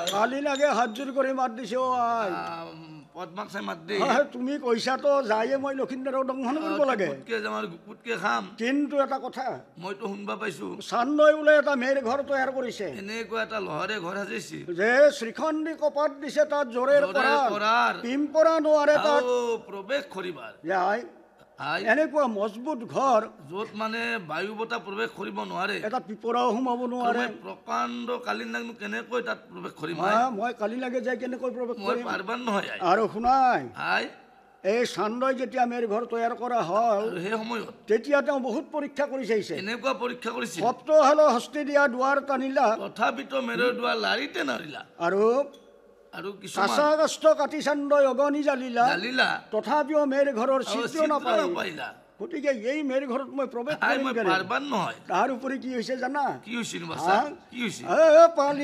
কালি লাগে হাত জোৰ কৰি মাত দিছে অ আই পদ্মাক চাই মাত দে তুমি কৈছা তো যায়ে মই লক্ষিন্দৰক দংশন কৰিব লাগে পুতকে যাম পুতকে খাম কিন্তু এটা কথা মইতো শুনবা পাইছো চান্দই বোলে এটা মেৰ ঘৰ তৈয়াৰ কৰিছে এনেকুৱা এটা লহৰে ঘৰ সাজিছে যে শ্ৰীখণ্ডী কপাত দিছে তাত জোৰেৰ কৰাৰ পিম্পৰা নোৱাৰে তাত প্ৰৱেশ কৰিবাৰ যাই এনেকুৱা মজবুত ঘৰ য'ত মানে বায়ু বতাহ প্ৰৱেশ কৰিব নোৱাৰে এটা পিপৰাও সোমাব নোৱাৰে প্ৰকাণ্ড কালিন নাগনো কেনেকৈ তাত প্ৰৱেশ কৰিম মই কালি লাগে যাই কেনেকৈ প্ৰৱেশ কৰিম পাৰবান নহয় আৰু শুনাই আই এই চান্দই যেতিয়া মেৰ ঘৰ তৈয়াৰ কৰা হ'ল সেই সময়ত তেতিয়া তেওঁ বহুত পৰীক্ষা কৰি চাইছে এনেকুৱা পৰীক্ষা কৰিছিল সপ্ত হল হস্তি দিয়া দুৱাৰ টানিলা তথাপিতো মেৰৰ দুৱাৰ লাৰিতে নাৰিলা আৰু কাঁচা কাষ্ঠ কাটি চান্দই অগনি জালিলা তথাপিও মেৰ ঘৰৰ চিত্ৰ নাপাইলা গতিকে এই মেৰ ঘৰত মই প্ৰৱেশ কৰিম পাৰবান নহয় তাৰ উপৰি কি হৈছে জানা কি হৈছিল